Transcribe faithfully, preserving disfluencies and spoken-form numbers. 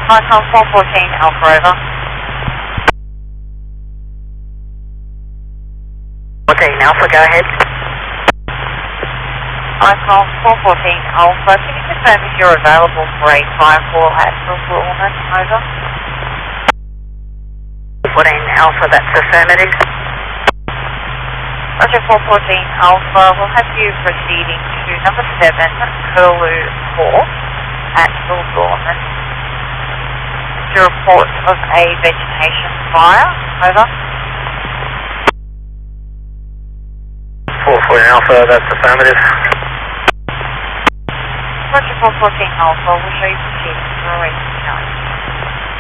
Icon four fourteen Alpha, over. fourteen Alpha, go ahead. Icon four fourteen Alpha, can you confirm if you're available for a fire call at Brooklyn, over? fourteen Alpha, that's affirmative. Roger, four fourteen Alpha, we'll have you proceeding to number seven, Curlew Court at Brooklyn. To report of a vegetation fire, over. four fourteen Alpha, that's affirmative. Roger, four fourteen Alpha, we'll show you proceeding to a racing zone.